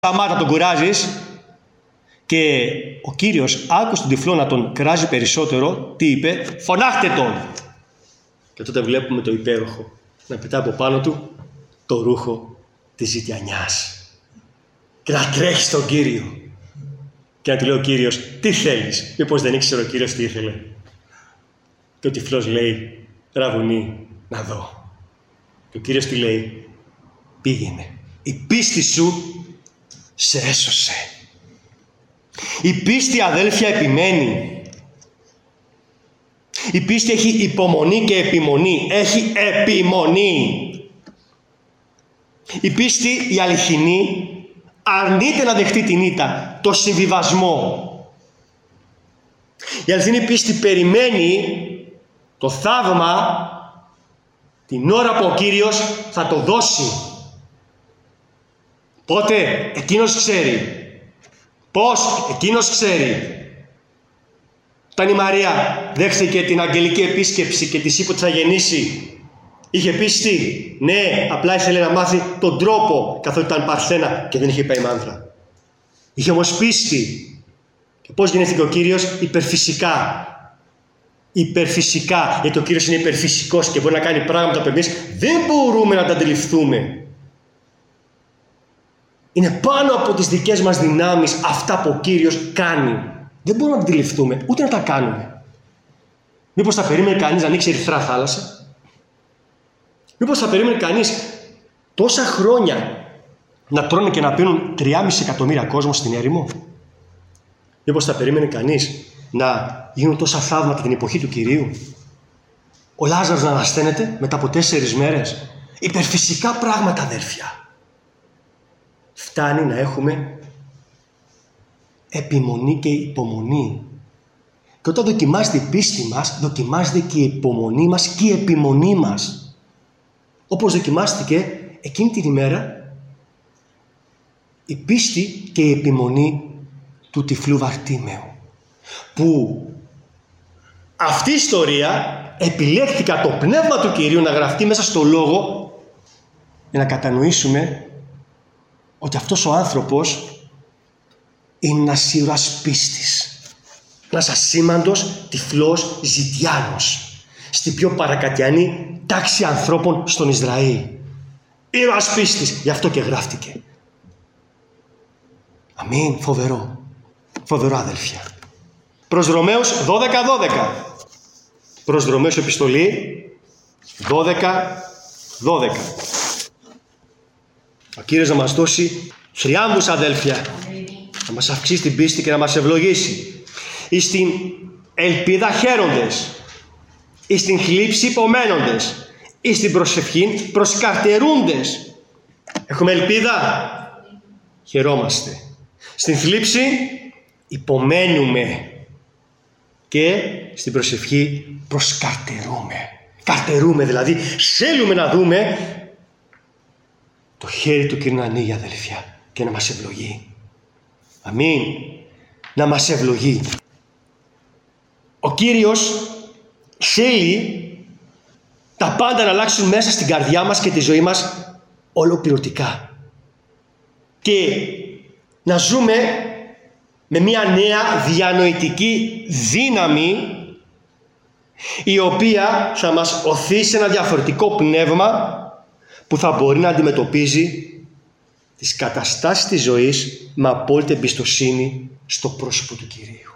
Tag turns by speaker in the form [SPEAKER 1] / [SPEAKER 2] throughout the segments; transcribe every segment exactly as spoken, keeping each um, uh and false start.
[SPEAKER 1] σταμάτα, τον κουράζεις. Και ο Κύριος άκουσε τον τυφλό να τον κράζει περισσότερο. Τι είπε? Φωνάχτε τον! Και τότε βλέπουμε το υπέροχο να πετά από πάνω του το ρούχο της ζητιανιάς και να τρέχει στον Κύριο και να του λέει ο Κύριος, τι θέλεις? Μήπως δεν ήξερε ο Κύριος τι ήθελε? Και ο τυφλός λέει, ραβουνί, να δω. Και ο Κύριος τι λέει? Πήγαινε, η πίστη σου σε έσωσε. Η πίστη, αδέλφια, επιμένει. Η πίστη έχει υπομονή και επιμονή. Έχει επιμονή. Η πίστη, η αληθινή, αρνείται να δεχτεί την ήττα, το συμβιβασμό. Η αληθινή πίστη περιμένει το θαύμα την ώρα που ο Κύριος θα το δώσει. Πότε? Εκείνος ξέρει. Πώς? Εκείνος ξέρει. Όταν η Μαρία δέχθηκε την αγγελική επίσκεψη και της είπε ότι θα γεννήσει, είχε πίστη? Ναι, απλά ήθελε να μάθει τον τρόπο, καθότι ήταν παρθένα και δεν είχε πάει μάνδρα. Είχε όμως πίστη. Και πώς γεννήθηκε ο Κύριος? Υπερφυσικά. Υπερφυσικά. Γιατί ο Κύριος είναι υπερφυσικός και μπορεί να κάνει πράγματα που εμείς δεν μπορούμε να τα αντιληφθούμε. Είναι πάνω από τις δικές μας δυνάμεις αυτά που ο Κύριος κάνει. Δεν μπορούμε να αντιληφθούμε, ούτε να τα κάνουμε. Μήπως θα περίμενε κανείς να ανοίξει ερυθρά θάλασσα? Μήπως θα περίμενε κανείς τόσα χρόνια να τρώνε και να πίνουν τριάμισι εκατομμύρια κόσμο στην έρημο? Μήπως θα περίμενε κανείς να γίνουν τόσα θαύματα την εποχή του Κυρίου? Ο Λάζαρος να ανασταίνεται μετά από τέσσερις μέρες? Υπερφυσικά πράγματα, αδέρφια. Φτάνει να έχουμε επιμονή και υπομονή. Και όταν δοκιμάζεται η πίστη μας, δοκιμάζεται και η υπομονή μας και η επιμονή μας. Όπως δοκιμάστηκε εκείνη την ημέρα η πίστη και η επιμονή του τυφλού Βαρτίμεου. Που αυτή η ιστορία επιλέχθηκε το πνεύμα του Κυρίου να γραφτεί μέσα στο Λόγο για να κατανοήσουμε ότι αυτός ο άνθρωπος είναι ένας ήρωας πίστης. Ένας ασήμαντος τυφλός ζητιάνος στην πιο παρακατιανή τάξη ανθρώπων στον Ισραήλ. Ήρωας πίστης, γι' αυτό και γράφτηκε. Αμήν, φοβερό. Φοβερό, αδελφιά. Προς Ρωμαίους δώδεκα δώδεκα. Προς Ρωμαίους επιστολή δώδεκα δώδεκα. Ο Κύριος να μας δώσει θριάμβους, αδέλφια, να μας αυξήσει την πίστη και να μας ευλογήσει. Εις την ελπίδα χαίροντες, εις την θλίψη υπομένοντες, εις την προσευχή προσκαρτερούντες. Έχουμε ελπίδα, χαιρόμαστε. Στην θλίψη υπομένουμε και στην προσευχή προσκαρτερούμε. Καρτερούμε δηλαδή, θέλουμε να δούμε το χέρι του Κύριου να ανοίγει, αδελφιά, και να μας ευλογεί. Αμήν. Να μας ευλογεί. Ο Κύριος θέλει τα πάντα να αλλάξουν μέσα στην καρδιά μας και τη ζωή μας ολοκληρωτικά. Και να ζούμε με μια νέα διανοητική δύναμη η οποία θα μας οθεί σε ένα διαφορετικό πνεύμα που θα μπορεί να αντιμετωπίζει τις καταστάσεις της ζωής με απόλυτη εμπιστοσύνη στο πρόσωπο του Κυρίου.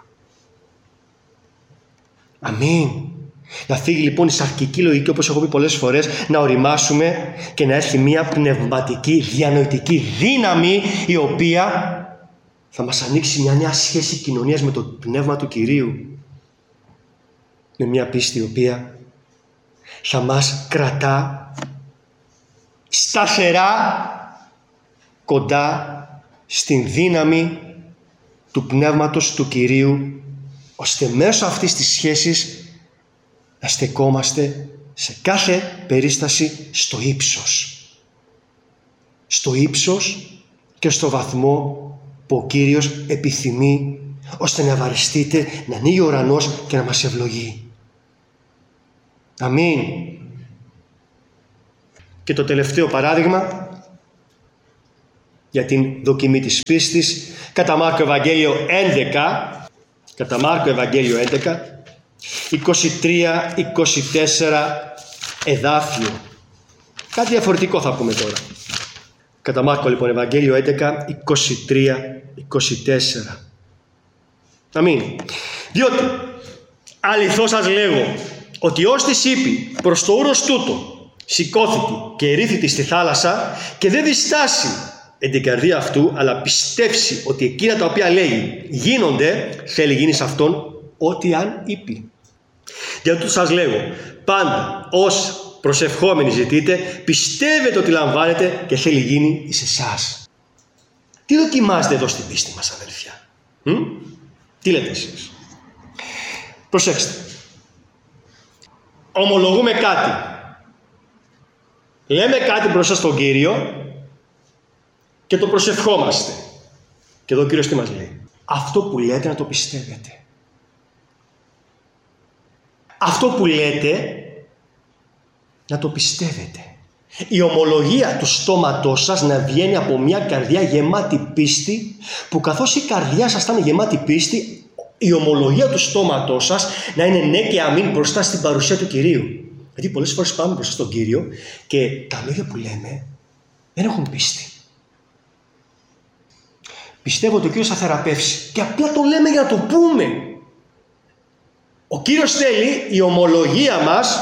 [SPEAKER 1] Αμήν. Να φύγει λοιπόν η σαρκική λογική, όπως έχω πει πολλές φορές, να οριμάσουμε και να έρθει μια πνευματική διανοητική δύναμη η οποία θα μας ανοίξει μια νέα σχέση κοινωνίας με το πνεύμα του Κυρίου. Με μια πίστη η οποία θα μας κρατά σταθερά κοντά στην δύναμη του Πνεύματος του Κυρίου, ώστε μέσω αυτής της σχέσης να στεκόμαστε σε κάθε περίσταση στο ύψος. Στο ύψος και στο βαθμό που ο Κύριος επιθυμεί, ώστε να ευαριστείτε, να ανοίγει ο ουρανός και να μας ευλογεί. Αμήν. Και το τελευταίο παράδειγμα για την δοκιμή της πίστης. Κατά Μάρκο Ευαγγέλιο έντεκα, κατά Μάρκο Ευαγγέλιο έντεκα, είκοσι τρία είκοσι τέσσερα εδάφιο. Κάτι διαφορετικό θα πούμε τώρα. Κατά Μάρκο λοιπόν Ευαγγέλιο έντεκα, είκοσι τρία είκοσι τέσσερα. Αμήν. Διότι αληθώς σας λέγω ότι ως της είπε προς το ούρος τούτο σηκώθηκε και ερήθητη στη θάλασσα και δεν διστάσει εν την καρδία αυτού, αλλά πιστέψει ότι εκείνα τα οποία λέει γίνονται, θέλει γίνει σε αυτόν ό,τι αν είπε. Για τούτο σας λέγω, πάντα ως προσευχόμενοι ζητείτε, πιστεύετε ότι λαμβάνετε και θέλει γίνει εις εσάς. Τι δοκιμάζετε εδώ στην πίστη μας, αδελφιά? Μ? Τι λέτε εσείς? Προσέξτε. Ομολογούμε κάτι. Λέμε κάτι μπροστά στον Κύριο και το προσευχόμαστε. Και εδώ ο Κύριος τι μας λέει? Αυτό που λέτε να το πιστεύετε. Αυτό που λέτε να το πιστεύετε. Η ομολογία του στόματός σας να βγαίνει από μια καρδιά γεμάτη πίστη, που καθώς η καρδιά σας θα είναι γεμάτη πίστη, η ομολογία του στόματός σας να είναι ναι και αμήν μπροστά στην παρουσία του Κυρίου. Γιατί πολλές φορές πάμε μπροστά στον Κύριο και τα λόγια που λέμε δεν έχουν πίστη. Πιστεύω ότι ο Κύριος θα θεραπεύσει και απλά το λέμε για να το πούμε. Ο Κύριος θέλει η ομολογία μας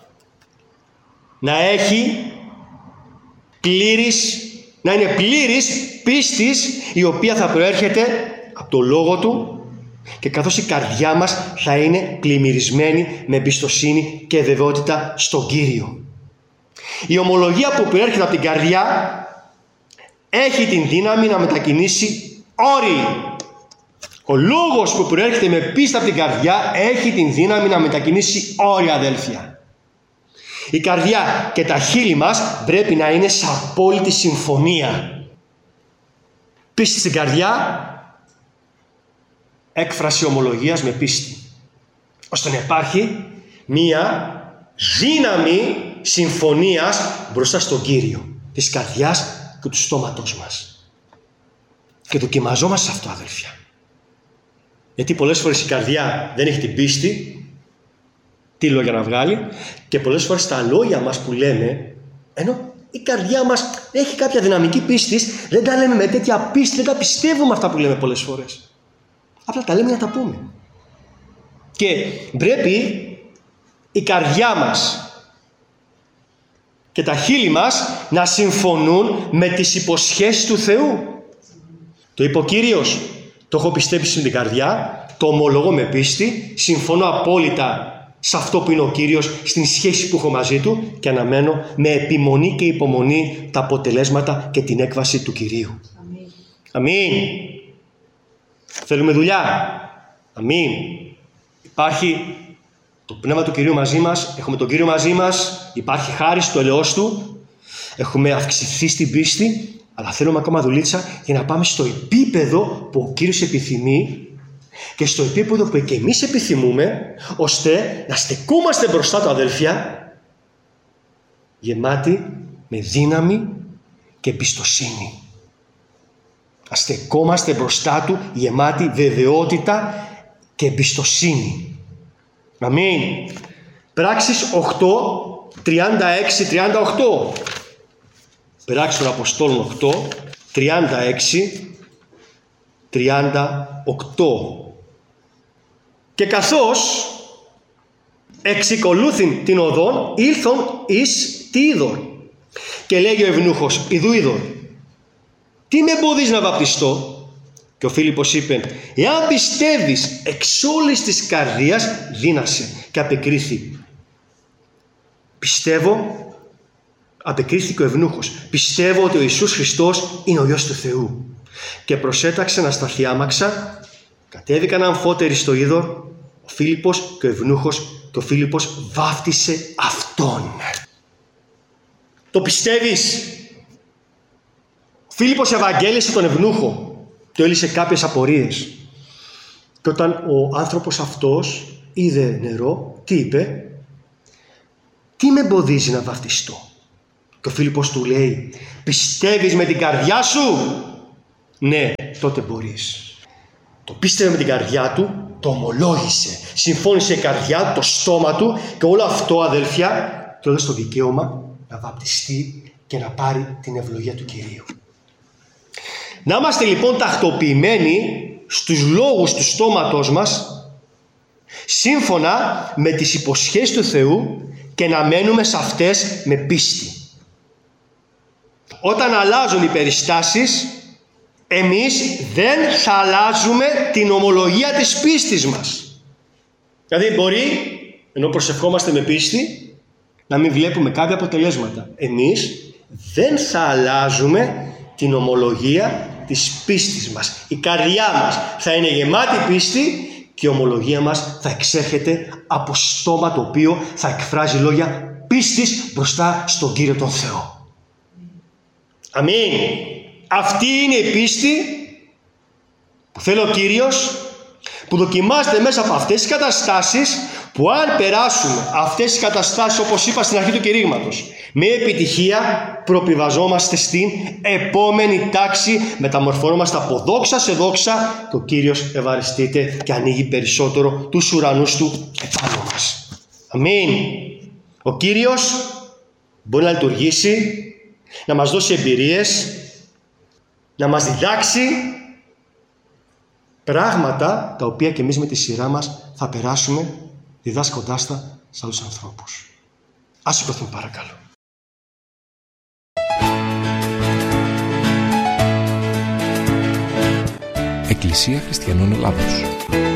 [SPEAKER 1] να έχει πλήρης, να είναι πλήρης πίστης, η οποία θα προέρχεται από το Λόγο Του, και καθώς η καρδιά μας θα είναι πλημμυρισμένη με εμπιστοσύνη και βεβαιότητα στον Κύριο. Η ομολογία που προέρχεται από την καρδιά έχει την δύναμη να μετακινήσει όρη. Ο λόγος που προέρχεται με πίστη από την καρδιά έχει την δύναμη να μετακινήσει όρια, αδέλφια. Η καρδιά και τα χείλη μας πρέπει να είναι σε απόλυτη συμφωνία. Πίστη στην καρδιά, έκφραση ομολογίας με πίστη, ώστε να υπάρχει μία δύναμη συμφωνίας μπροστά στον Κύριο, της καρδιάς και του στόματός μας. Και δοκιμαζόμαστε σε αυτό, αδελφιά. Γιατί πολλές φορές η καρδιά δεν έχει την πίστη, τι λόγια να βγάλει, και πολλές φορές τα λόγια μας που λέμε, ενώ η καρδιά μας έχει κάποια δυναμική πίστης, δεν τα λέμε με τέτοια πίστη, δεν τα πιστεύουμε αυτά που λέμε πολλές φορές. Απλά τα λέμε να τα πούμε. Και πρέπει η καρδιά μας και τα χείλη μας να συμφωνούν με τις υποσχέσεις του Θεού. Το είπε ο Κύριος, το έχω πιστέψει στην καρδιά, το ομολογώ με πίστη, συμφωνώ απόλυτα σε αυτό που είναι ο Κύριος, στην σχέση που έχω μαζί Του, και αναμένω με επιμονή και υπομονή τα αποτελέσματα και την έκβαση του Κυρίου. Αμήν. Αμήν. Θέλουμε δουλειά. Αμήν. Υπάρχει το Πνεύμα του Κυρίου μαζί μας, έχουμε τον Κύριο μαζί μας, υπάρχει χάρις του ελαιός Του, έχουμε αυξηθεί στην πίστη, αλλά θέλουμε ακόμα δουλίτσα για να πάμε στο επίπεδο που ο Κύριος επιθυμεί και στο επίπεδο που και εμείς επιθυμούμε, ώστε να στεκόμαστε μπροστά Του, αδελφιά, γεμάτοι με δύναμη και εμπιστοσύνη. Να στεκόμαστε μπροστά Του γεμάτοι βεβαιότητα και εμπιστοσύνη. Αμήν. Πράξεις οκτώ, τριάντα έξι τριάντα οκτώ. Πράξεις των Αποστόλων οκτώ, τριάντα έξι τριάντα οκτώ. Και καθώς εξικολούθην την οδόν, ήλθον εις τι είδωρ. Και λέγει ο ευνούχος, ιδού είδωρ, τι με εμποδίζει να βαπτιστώ? Και ο Φίλιππος είπε, εάν πιστεύεις εξ όλης της καρδίας, δύνασε. Και απεκρίθη, πιστεύω, απεκρίθηκε ο ευνούχος, πιστεύω ότι ο Ιησούς Χριστός είναι ο Υιός του Θεού. Και προσέταξε να σταθεί άμαξα, κατέβηκαν αμφότεροι στο είδωρ, ο Φίλιππος και ο ευνούχος, και ο Φίλιππος βάφτισε αυτόν. Το πιστεύεις? Ο Φίλιππος ευαγγέλισε τον ευνούχο, του έλυσε κάποιες απορίες. Και όταν ο άνθρωπος αυτός είδε νερό, τι είπε? Τι με εμποδίζει να βαφτιστώ? Και Και ο Φίλιππος του λέει, πιστεύεις με την καρδιά σου? Ναι, τότε μπορείς. Το πίστευε με την καρδιά του, το ομολόγησε. Συμφώνησε η καρδιά του, το στόμα του, και όλο αυτό, αδέλφια, του έδωσε το δικαίωμα να βαπτιστεί και να πάρει την ευλογία του Κυρίου. Να είμαστε λοιπόν τακτοποιημένοι στους λόγους του στόματός μας, σύμφωνα με τις υποσχέσεις του Θεού, και να μένουμε σε αυτές με πίστη. Όταν αλλάζουν οι περιστάσεις, εμείς δεν θα αλλάζουμε την ομολογία της πίστης μας. Δηλαδή μπορεί, ενώ προσευχόμαστε με πίστη, να μην βλέπουμε κάποια αποτελέσματα. Εμείς δεν θα αλλάζουμε την ομολογία της πίστης μας. Η καρδιά μας θα είναι γεμάτη πίστη και η ομολογία μας θα εξέρχεται από στόμα το οποίο θα εκφράζει λόγια πίστης μπροστά στον Κύριο τον Θεό. Αμήν. Αυτή είναι η πίστη που θέλει ο Κύριος, που δοκιμάζεται μέσα από αυτές τις καταστάσεις, που αν περάσουμε αυτές τις καταστάσεις, όπως είπα στην αρχή του κηρύγματος, με επιτυχία προπηβαζόμαστε στην επόμενη τάξη, μεταμορφωνόμαστε από δόξα σε δόξα και ο Κύριος ευαριστείται και ανοίγει περισσότερο τους ουρανούς του επάνω μας. Αμήν. Ο Κύριος μπορεί να λειτουργήσει, να μας δώσει εμπειρίες, να μας διδάξει πράγματα τα οποία και εμείς με τη σειρά μας θα περάσουμε διδάσκοντάς τα σε άλλους ανθρώπους. Ας σηκωθούμε παρακαλώ.
[SPEAKER 2] Εκκλησία Χριστιανών Ελλάδος.